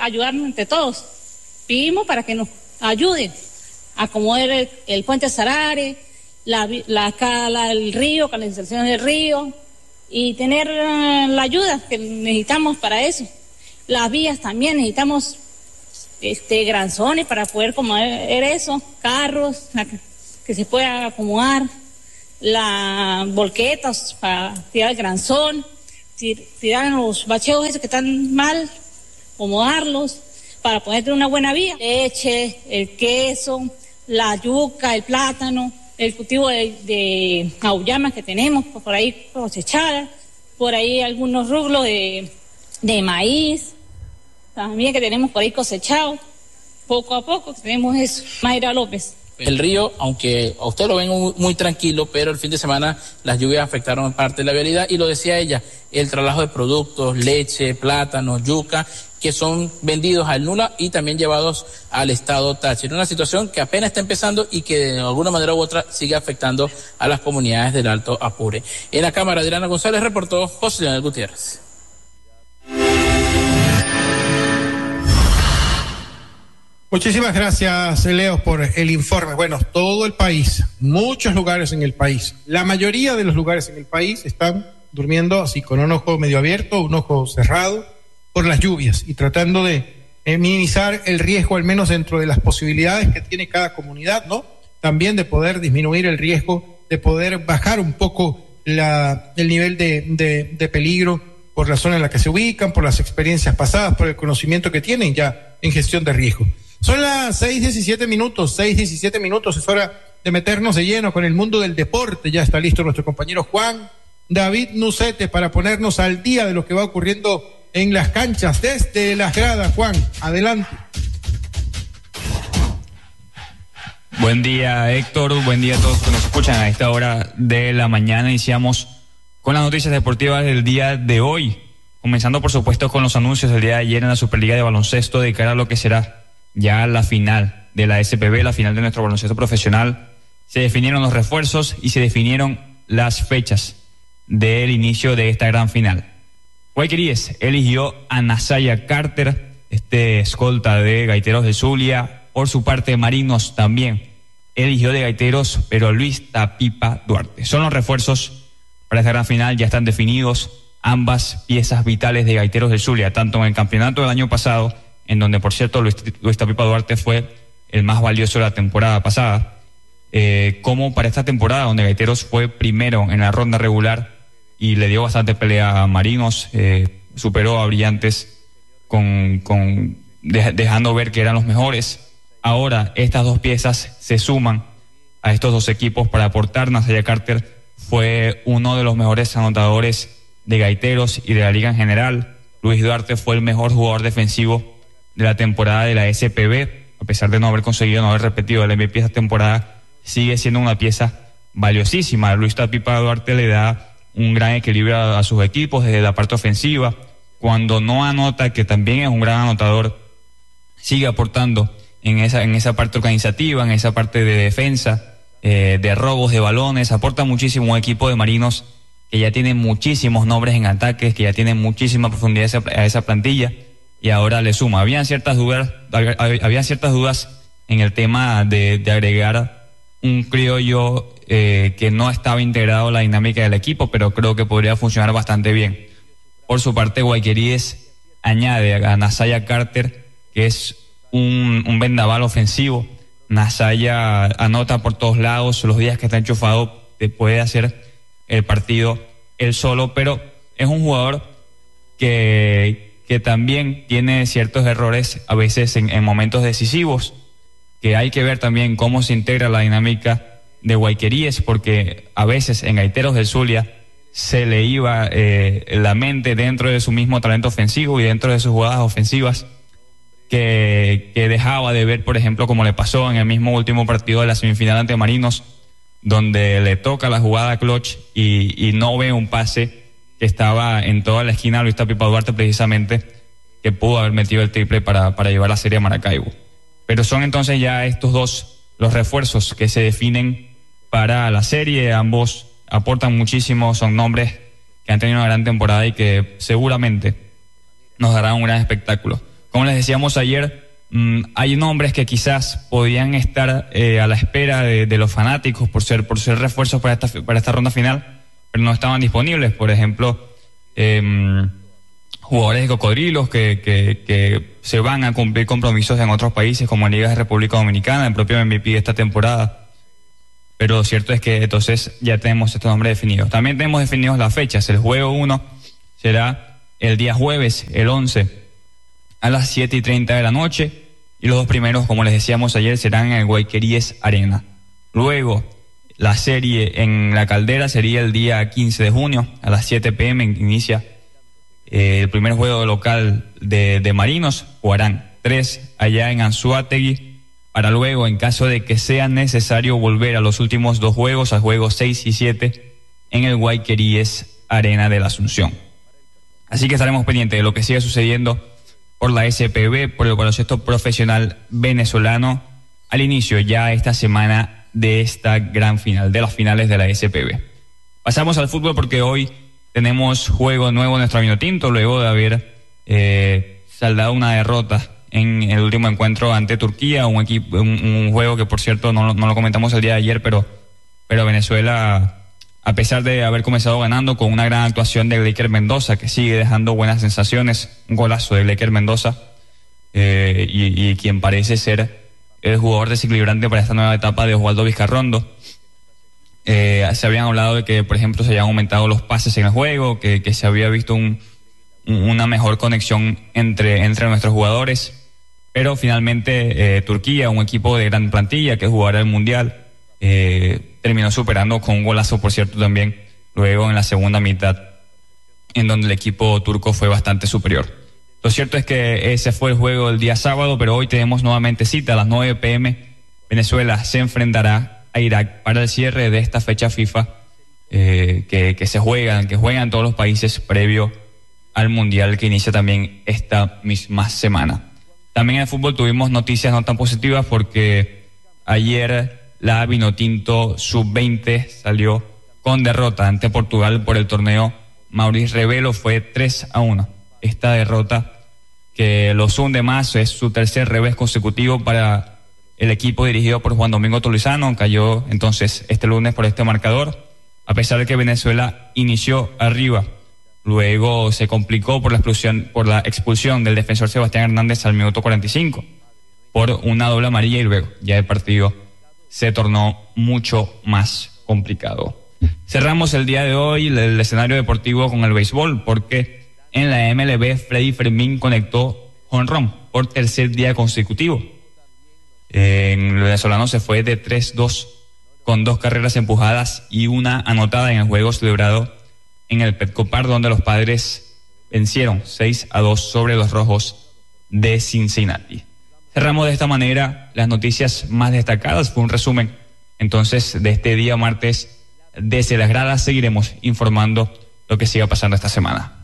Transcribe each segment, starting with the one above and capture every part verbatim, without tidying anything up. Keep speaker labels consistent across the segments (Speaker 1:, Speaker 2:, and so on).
Speaker 1: ayudarnos entre todos. Pedimos para que nos ayuden a acomodar el, el puente Sarare, la, la, acá, la, el río, canalización del río, y tener uh, la ayuda que necesitamos para eso. Las vías también necesitamos este granzones para poder acomodar eso, carros la, que se pueda acomodar, las volquetas para tirar el granzón, tir, tirar los bacheos esos que están mal, acomodarlos para poder tener una buena vía. Leche, el queso, la yuca, el plátano, el cultivo de, de auyamas que tenemos por ahí cosechadas, por ahí algunos rublos de, de maíz, también que tenemos por ahí cosechados, poco a poco tenemos eso. Mayra López.
Speaker 2: El río, aunque a usted lo ven muy, muy tranquilo, pero el fin de semana las lluvias afectaron parte de la vialidad y lo decía ella, el traslado de productos, leche, plátano, yuca, que son vendidos al Nula y también llevados al estado Táchira. Una situación que apenas está empezando y que de alguna manera u otra sigue afectando a las comunidades del Alto Apure. En la cámara, Adriana González reportó José Leonel Gutiérrez.
Speaker 3: Muchísimas gracias, Leo, por el informe. Bueno, todo el país, muchos lugares en el país, la mayoría de los lugares en el país están durmiendo así con un ojo medio abierto, un ojo cerrado, por las lluvias y tratando de eh, minimizar el riesgo, al menos dentro de las posibilidades que tiene cada comunidad, ¿no? También de poder disminuir el riesgo, de poder bajar un poco la, el nivel de, de, de peligro por la zona en la que se ubican, por las experiencias pasadas, por el conocimiento que tienen ya en gestión de riesgo. Son las seis diecisiete minutos, seis diecisiete minutos, es hora de meternos de lleno con el mundo del deporte. Ya está listo nuestro compañero Juan David Nucete para ponernos al día de lo que va ocurriendo en las canchas desde las gradas. Juan, adelante.
Speaker 4: Buen día, Héctor, buen día a todos que nos escuchan a esta hora de la mañana. Iniciamos con las noticias deportivas del día de hoy, comenzando por supuesto con los anuncios del día de ayer en la Superliga de Baloncesto de cara a lo que será ya la final de la S P B, la final de nuestro baloncesto profesional. Se definieron los refuerzos y se definieron las fechas del inicio de esta gran final. Guayqueríes eligió a Nasaya Carter, este escolta de Gaiteros de Zulia. Por su parte, Marinos también eligió de Gaiteros, pero Luis Tapipa Duarte. Son los refuerzos para esta gran final, ya están definidos ambas piezas vitales de Gaiteros de Zulia, tanto en el campeonato del año pasado, en donde, por cierto, Luis, Luis Tapipa Duarte fue el más valioso de la temporada pasada, eh, como para esta temporada, donde Gaiteros fue primero en la ronda regular y le dio bastante pelea a Marinos, eh, superó a Brillantes con, con de, dejando ver que eran los mejores. Ahora estas dos piezas se suman a estos dos equipos para aportar. Nasaya Carter fue uno de los mejores anotadores de Gaiteros y de la liga en general. Luis Duarte fue el mejor jugador defensivo de la temporada de la S P B, a pesar de no haber conseguido, no haber repetido el M V P esta temporada, sigue siendo una pieza valiosísima. Luis Tapipa Duarte le da un gran equilibrio a, a sus equipos desde la parte ofensiva. Cuando no anota, que también es un gran anotador, sigue aportando en esa, en esa parte organizativa, en esa parte de defensa, eh, de robos de balones, aporta muchísimo un equipo de Marinos que ya tiene muchísimos nombres en ataques, que ya tiene muchísima profundidad a esa, a esa plantilla. Y ahora le suma. Habían ciertas dudas, había ciertas dudas en el tema de, de agregar un criollo eh, que no estaba integrado en la dinámica del equipo, pero creo que podría funcionar bastante bien. Por su parte, Guayqueríes añade a Nasaya Carter, que es un, un vendaval ofensivo. Nasaya anota por todos lados, los días que está enchufado te puede hacer el partido él solo, pero es un jugador que que también tiene ciertos errores a veces en, en momentos decisivos, que hay que ver también cómo se integra la dinámica de Guayqueríes, porque a veces en Gaiteros del Zulia se le iba eh, la mente dentro de su mismo talento ofensivo y dentro de sus jugadas ofensivas, que, que dejaba de ver, por ejemplo, como le pasó en el mismo último partido de la semifinal ante Marinos, donde le toca la jugada clutch y, y no ve un pase que estaba en toda la esquina Luis Tapipa Duarte, precisamente, que pudo haber metido el triple para, para llevar la serie a Maracaibo. Pero son entonces ya estos dos los refuerzos que se definen para la serie. Ambos aportan muchísimo, son nombres que han tenido una gran temporada y que seguramente nos darán un gran espectáculo. Como les decíamos ayer, mmm, hay nombres que quizás podían estar eh, a la espera de, de los fanáticos por ser, por ser refuerzos para esta, para esta ronda final, pero no estaban disponibles. Por ejemplo, eh, jugadores de cocodrilos que, que, que se van a cumplir compromisos en otros países como en Ligas de República Dominicana, el propio M V P de esta temporada. Pero lo cierto es que entonces ya tenemos estos nombres definidos. También tenemos definidos las fechas. El juego uno será el día jueves, el once, a las siete y treinta de la noche. Y los dos primeros, como les decíamos ayer, serán en el Guayqueríes Arena. Luego, la serie en La Caldera sería el día quince de junio, a las siete pe eme, inicia eh, el primer juego local de, de Marinos. Jugarán tres allá en Anzoátegui, para luego, en caso de que sea necesario, volver a los últimos dos juegos, a juegos seis y siete, en el Guayqueríes Arena de la Asunción. Así que estaremos pendientes de lo que siga sucediendo por la ese pe be, por el baloncesto profesional venezolano, al inicio ya esta semana de esta gran final, de las finales de la ese pe be. Pasamos al fútbol porque hoy tenemos juego nuevo en nuestro Vinotinto, luego de haber eh, saldado una derrota en el último encuentro ante Turquía, un equipo, un, un juego que por cierto no, no lo comentamos el día de ayer, pero, pero Venezuela, a pesar de haber comenzado ganando con una gran actuación de Gleiker Mendoza, que sigue dejando buenas sensaciones, un golazo de Gleiker Mendoza, eh, y, y quien parece ser el jugador desequilibrante para esta nueva etapa de Osvaldo Vizcarrondo. Eh, se habían hablado de que, por ejemplo, se habían aumentado los pases en el juego, que, que se había visto un, un, una mejor conexión entre, entre nuestros jugadores, pero finalmente eh, Turquía, un equipo de gran plantilla que jugará el Mundial, Eh, terminó superando con un golazo, por cierto, también luego en la segunda mitad, en donde el equipo turco fue bastante superior. Lo cierto es que ese fue el juego del día sábado, pero hoy tenemos nuevamente cita a las nueve pe eme. Venezuela se enfrentará a Irak para el cierre de esta fecha FIFA eh, que, que se juegan, que juegan todos los países previo al Mundial que inicia también esta misma semana. También en el fútbol tuvimos noticias no tan positivas porque ayer la Vinotinto sub veinte salió con derrota ante Portugal por el torneo Maurice Revelo, fue tres a uno. Esta derrota que los hunde más, es su tercer revés consecutivo para el equipo dirigido por Juan Domingo Tolizano. Cayó entonces este lunes por este marcador, a pesar de que Venezuela inició arriba. Luego se complicó por la expulsión, por la expulsión del defensor Sebastián Hernández al minuto cuarenta y cinco por una doble amarilla, y luego ya el partido se tornó mucho más complicado. Cerramos el día de hoy el, el escenario deportivo con el béisbol, porque en la eme ele be Freddy Fermín conectó jonrón por tercer día consecutivo. Eh, el venezolano se fue de tres dos con dos carreras empujadas y una anotada en el juego celebrado en el Petco Park, donde los Padres vencieron seis a dos sobre los Rojos de Cincinnati. Cerramos de esta manera las noticias más destacadas. Fue un resumen entonces de este día martes. Desde las gradas seguiremos informando lo que siga pasando esta semana.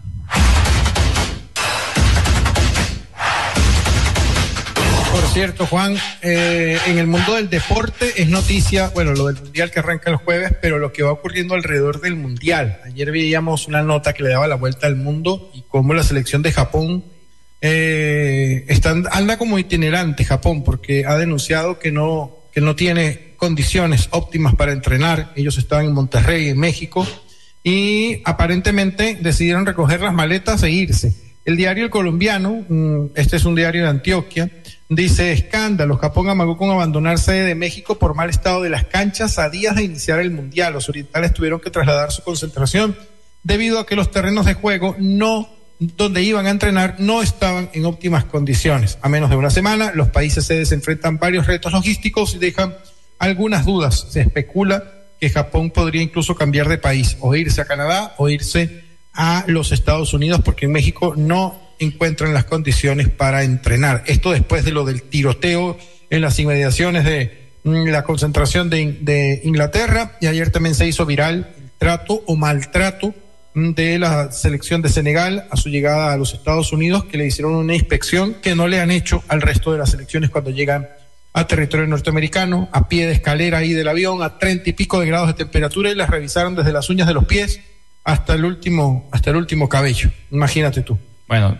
Speaker 3: Por cierto, Juan, eh, en el mundo del deporte es noticia, bueno, lo del Mundial que arranca el jueves, pero lo que va ocurriendo alrededor del Mundial. Ayer veíamos una nota que le daba la vuelta al mundo y cómo la selección de Japón Eh, están, anda como itinerante Japón, porque ha denunciado que no, que no tiene condiciones óptimas para entrenar. Ellos estaban en Monterrey, en México, y aparentemente decidieron recoger las maletas e irse. El diario El Colombiano, este es un diario de Antioquia, dice: escándalo, Japón amagó con abandonar sede de México por mal estado de las canchas a días de iniciar el Mundial. Los orientales tuvieron que trasladar su concentración debido a que los terrenos de juego no donde iban a entrenar no estaban en óptimas condiciones. A menos de una semana, los países sedes enfrentan varios retos logísticos y dejan algunas dudas. Se especula que Japón podría incluso cambiar de país, o irse a Canadá o irse a los Estados Unidos, porque en México no encuentran las condiciones para entrenar. Esto después de lo del tiroteo en las inmediaciones de la concentración de, de Inglaterra, y ayer también se hizo viral el trato o maltrato de la selección de Senegal a su llegada a los Estados Unidos, que le hicieron una inspección que no le han hecho al resto de las selecciones cuando llegan a territorio norteamericano, a pie de escalera ahí del avión, a treinta y pico de grados de temperatura, y las revisaron desde las uñas de los pies hasta el último, hasta el último cabello. Imagínate tú.
Speaker 4: Bueno,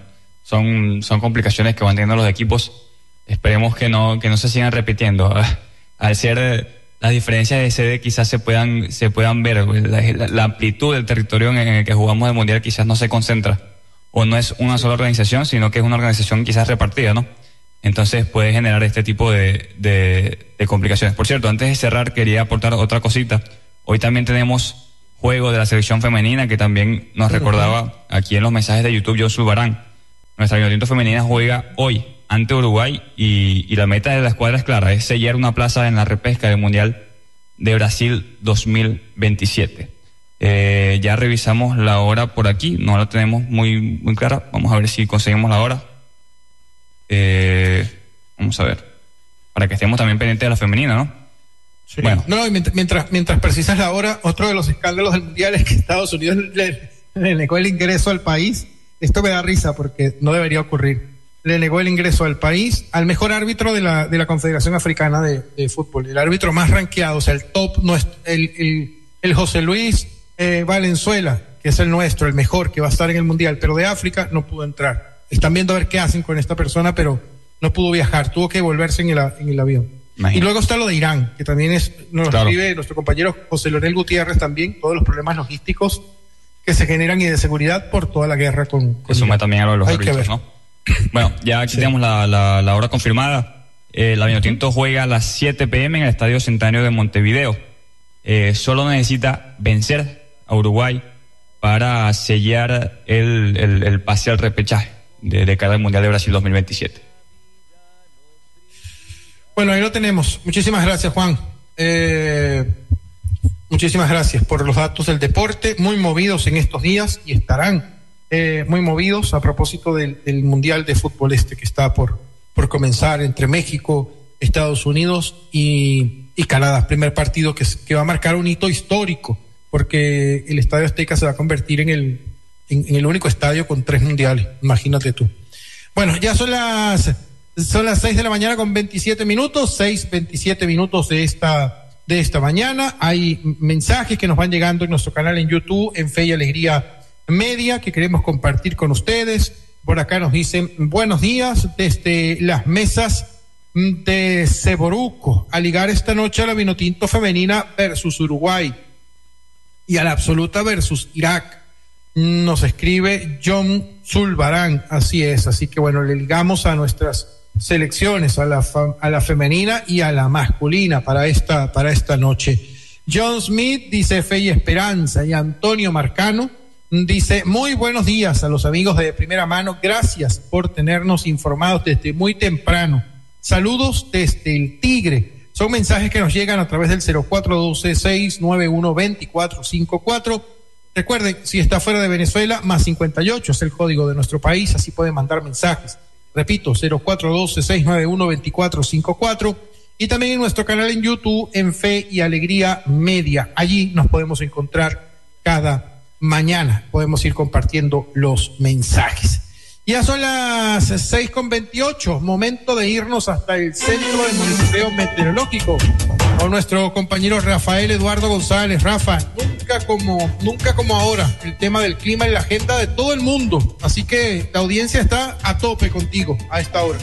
Speaker 4: son, son complicaciones que van teniendo los equipos. Esperemos que no, que no se sigan repitiendo. Al ser las diferencias de sede quizás se puedan, se puedan ver, la, la, la amplitud del territorio en el que jugamos el Mundial quizás no se concentra, o no es una sola organización, sino que es una organización quizás repartida, ¿no? Entonces puede generar este tipo de, de, de complicaciones. Por cierto, antes de cerrar quería aportar otra cosita. Hoy también tenemos juego de la selección femenina, que también nos recordaba aquí en los mensajes de YouTube John Zulbarán. Nuestra Vinotinto femenina juega hoy ante Uruguay y, y la meta de la escuadra es clara, es sellar una plaza en la repesca del Mundial de Brasil dos mil veintisiete. Eh, ya revisamos la hora por aquí, no la tenemos muy, muy clara. Vamos a ver si conseguimos la hora. Eh, vamos a ver, para que estemos también pendientes de la femenina, ¿no?
Speaker 3: Sí.
Speaker 4: Bueno.
Speaker 3: No, y mientras, mientras precisas la hora, otro de los escándalos del Mundial es que Estados Unidos le, le negó el ingreso al país. Esto me da risa porque no debería ocurrir. Le negó el ingreso al país al mejor árbitro de la, de la Confederación Africana de, de Fútbol, el árbitro más rankeado, o sea, el top, no es, el, el, el José Luis eh, Valenzuela, que es el nuestro, el mejor, que va a estar en el Mundial, pero de África no pudo entrar. Están viendo a ver qué hacen con esta persona, pero no pudo viajar, tuvo que volverse en el, en el avión. Imagínate. Y luego está lo de Irán, que también es, nos
Speaker 4: claro.
Speaker 3: escribe nuestro compañero José Leonel Gutiérrez también, todos los problemas logísticos que se generan y de seguridad por toda la guerra con, con
Speaker 4: que suma también a lo de los
Speaker 3: Hay
Speaker 4: árbitros, ¿no? Bueno, ya aquí sí. tenemos la, la, la hora confirmada. Eh, la Vinotinto juega a las siete pe eme en el Estadio Centenario de Montevideo. Eh, solo necesita vencer a Uruguay para sellar el, el, el pase al repechaje de, de cara al Mundial de Brasil dos mil veintisiete.
Speaker 3: Bueno, ahí lo tenemos. Muchísimas gracias, Juan. Eh, muchísimas gracias por los datos del deporte, muy movidos en estos días y estarán Eh, muy movidos a propósito del, del Mundial de Fútbol este que está por, por comenzar entre México, Estados Unidos y, y Canadá. Primer partido que, que va a marcar un hito histórico, porque el Estadio Azteca se va a convertir en el, en, en el único estadio con tres mundiales, imagínate tú. Bueno, ya son las, son las seis de la mañana con veintisiete minutos, seis, veintisiete minutos de esta, de esta mañana. Hay mensajes que nos van llegando en nuestro canal en YouTube, en Fe y Alegría Media, que queremos compartir con ustedes. Por acá nos dicen buenos días desde las mesas de Ceboruco, a ligar esta noche a la Vinotinto femenina versus Uruguay y a la absoluta versus Irak. Nos escribe John Zulbarán, así es, así que bueno, le ligamos a nuestras selecciones, a la, a la femenina y a la masculina para esta, para esta noche. John Smith dice fe y esperanza, y Antonio Marcano dice, muy buenos días a los amigos de Primera Mano, gracias por tenernos informados desde muy temprano. Saludos desde el Tigre. Son mensajes que nos llegan a través del cero cuatro uno dos, seis nueve uno, dos cuatro cinco cuatro. Recuerden, si está fuera de Venezuela, más cincuenta y ocho es el código de nuestro país, así pueden mandar mensajes. Repito, cero cuatro uno dos, seis nueve uno, dos cuatro cinco cuatro. Y también en nuestro canal en YouTube, en Fe y Alegría Media. Allí nos podemos encontrar cada mañana, podemos ir compartiendo los mensajes. Ya son las seis con veintiocho, momento de irnos hasta el centro del monitoreo meteorológico con nuestro compañero Rafael Eduardo González. Rafa, nunca como, nunca como ahora, el tema del clima y la agenda de todo el mundo, así que la audiencia está a tope contigo a esta hora.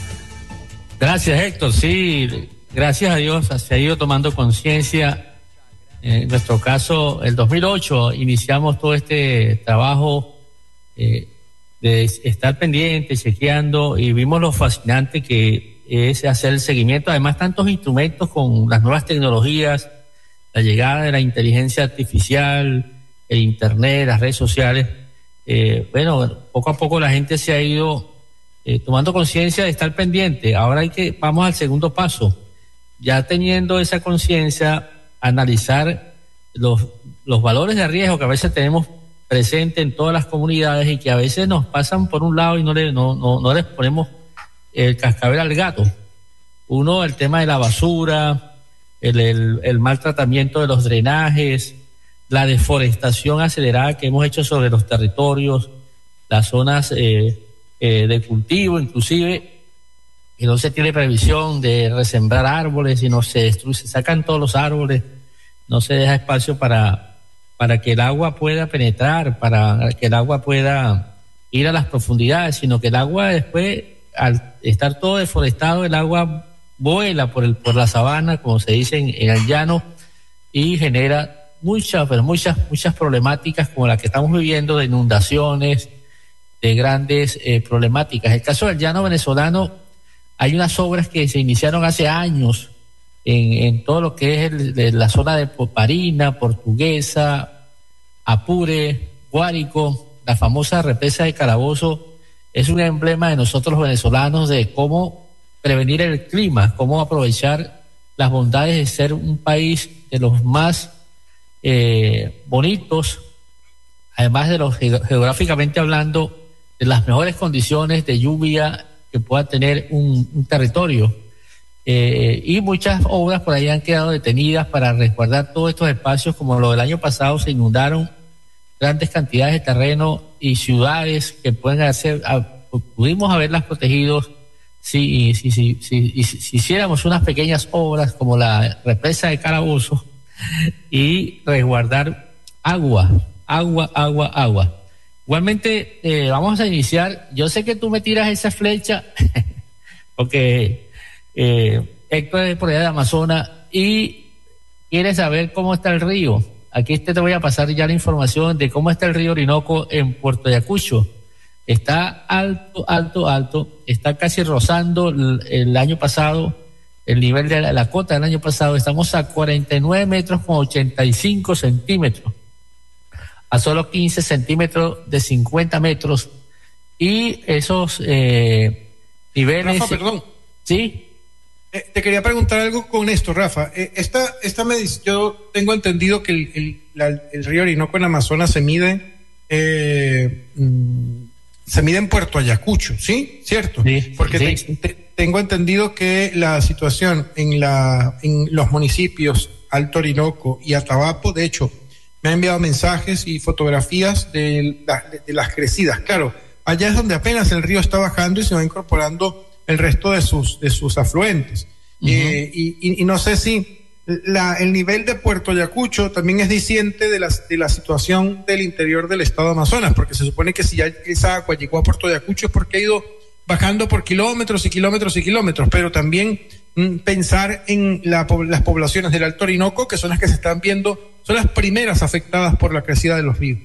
Speaker 5: Gracias, Héctor. Sí, gracias a Dios se ha ido tomando conciencia. En nuestro caso, el dos mil ocho iniciamos todo este trabajo eh, de estar pendiente, chequeando, y vimos lo fascinante que es hacer el seguimiento. Además, tantos instrumentos con las nuevas tecnologías, la llegada de la inteligencia artificial, el internet, las redes sociales. Eh, bueno, poco a poco la gente se ha ido eh, tomando conciencia de estar pendiente. Ahora hay que, vamos al segundo paso. Ya teniendo esa conciencia, analizar los, los valores de riesgo que a veces tenemos presente en todas las comunidades y que a veces nos pasan por un lado y no le, no, no, no les ponemos el cascabel al gato. Uno, el tema de la basura, el, el, el mal tratamiento de los drenajes, la deforestación acelerada que hemos hecho sobre los territorios, las zonas eh, eh, de cultivo, inclusive, y no se tiene previsión de resembrar árboles y no se destruye, se sacan todos los árboles, no se deja espacio para, para que el agua pueda penetrar, para que el agua pueda ir a las profundidades, sino que el agua después, al estar todo deforestado, el agua vuela por el por la sabana, como se dice en, en el llano, y genera muchas, pero muchas, muchas problemáticas como la que estamos viviendo, de inundaciones, de grandes eh, problemáticas. El caso del llano venezolano, hay unas obras que se iniciaron hace años en, en todo lo que es el, de la zona de Poparina, Portuguesa, Apure, Guárico. La famosa represa de Calabozo es un emblema de nosotros los venezolanos de cómo prevenir el clima, cómo aprovechar las bondades de ser un país de los más eh, bonitos, además de los geográficamente hablando, de las mejores condiciones de lluvia que pueda tener un, un territorio. Eh, y muchas obras por ahí han quedado detenidas para resguardar todos estos espacios, como lo del año pasado se inundaron grandes cantidades de terreno y ciudades que pueden hacer, a, pudimos haberlas protegido si, si, si, si, si, si hiciéramos unas pequeñas obras como la represa de Calabozo y resguardar agua, agua, agua, agua. Igualmente, eh, vamos a iniciar. Yo sé que tú me tiras esa flecha porque eh, Héctor es por allá de Amazonas y quiere saber cómo está el río. Aquí te voy a pasar ya la información de cómo está el río Orinoco en Puerto Ayacucho. Está alto, alto, alto. Está casi rozando el, el año pasado, el nivel de la, la cota del año pasado. Estamos a cuarenta y nueve metros con ochenta y cinco centímetros. A solo quince centímetros de cincuenta metros. Y esos eh, niveles...
Speaker 3: Rafa, perdón.
Speaker 5: ¿Sí?
Speaker 3: Eh, te quería preguntar algo con esto, Rafa. Eh, esta, esta medición, yo tengo entendido que el, el, la, el río Orinoco en Amazonas se mide, eh, mm, se mide en Puerto Ayacucho, ¿sí? ¿Cierto?
Speaker 5: Sí,
Speaker 3: porque
Speaker 5: sí.
Speaker 3: Te, te, tengo entendido que la situación en la, en los municipios Alto Orinoco y Atabapo, de hecho, me han enviado mensajes y fotografías de, la, de, de las crecidas. Claro, allá es donde apenas el río está bajando y se va incorporando el resto de sus de sus afluentes. Uh-huh. eh, y, y no sé si la, el nivel de Puerto Ayacucho también es diciente de la, de la situación del interior del estado de Amazonas, porque se supone que si ya esa agua llegó a Puerto Ayacucho es porque ha ido bajando por kilómetros y kilómetros y kilómetros, pero también mm, pensar en la, las poblaciones del Alto Orinoco, que son las que se están viendo, son las primeras afectadas por la crecida de los ríos.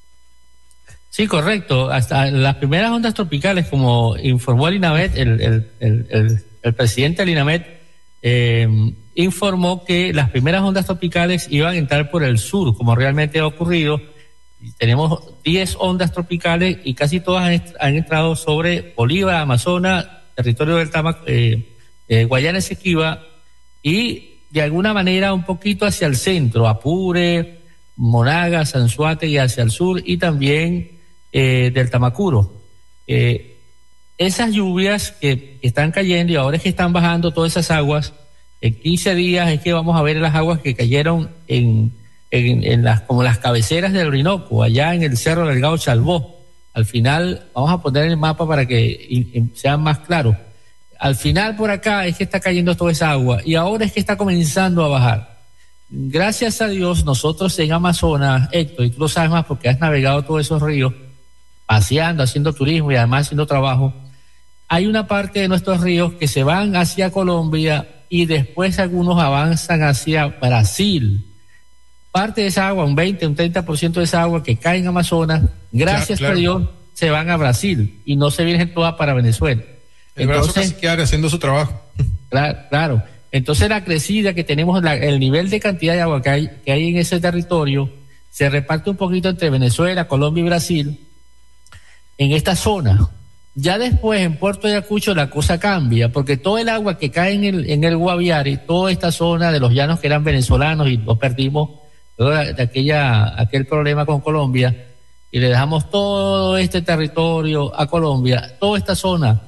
Speaker 5: Sí, correcto. Hasta las primeras ondas tropicales, como informó el INAMET, el, el, el, el, el presidente del INAMET eh, informó que las primeras ondas tropicales iban a entrar por el sur, como realmente ha ocurrido. Tenemos diez ondas tropicales y casi todas han, han entrado sobre Bolívar, Amazonas, territorio del Tama, eh, eh, Guayana Esequiba y de alguna manera un poquito hacia el centro, Apure, Monagas, Anzoátegui y hacia el sur y también Eh, del Tamacuro. Eh, esas lluvias que, que están cayendo y ahora es que están bajando todas esas aguas, en quince días es que vamos a ver las aguas que cayeron en, en, en las, como las cabeceras del Orinoco, allá en el Cerro Delgado Chalbó. Al final, vamos a poner el mapa para que y, y sea más claro. Al final por acá es que está cayendo toda esa agua y ahora es que está comenzando a bajar. Gracias a Dios, nosotros en Amazonas, Héctor, y tú lo sabes más porque has navegado todos esos ríos, paseando, haciendo turismo y además haciendo trabajo, hay una parte de nuestros ríos que se van hacia Colombia y después algunos avanzan hacia Brasil. Parte de esa agua, un veinte, un treinta por ciento de esa agua que cae en Amazonas, gracias claro, claro. a Dios, se van a Brasil y no se vienen todas para Venezuela.
Speaker 3: El brazo casi queda haciendo su trabajo.
Speaker 5: Claro, claro. Entonces la crecida que tenemos, la, el nivel de cantidad de agua que hay, que hay en ese territorio, se reparte un poquito entre Venezuela, Colombia y Brasil, en esta zona. Ya después en Puerto Ayacucho la cosa cambia, porque todo el agua que cae en el, en el Guaviare, toda esta zona de los llanos que eran venezolanos y los perdimos de, de aquella, aquel problema con Colombia, y le dejamos todo este territorio a Colombia, toda esta zona,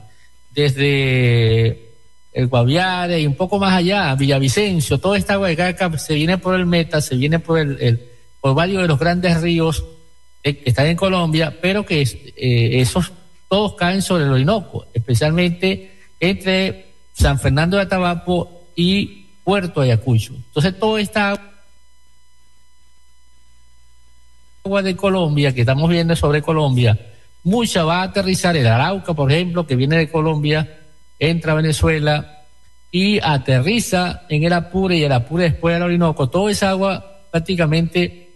Speaker 5: desde el Guaviare y un poco más allá, Villavicencio, toda esta agua que cae acá se viene por el Meta, se viene por el, el por varios de los grandes ríos que están en Colombia, pero que eh, esos todos caen sobre el Orinoco, especialmente entre San Fernando de Atabapo y Puerto Ayacucho. Entonces toda esta agua de Colombia que estamos viendo sobre Colombia mucha va a aterrizar, el Arauca, por ejemplo, que viene de Colombia, entra a Venezuela y aterriza en el Apure, y el Apure después al Orinoco. Toda esa agua prácticamente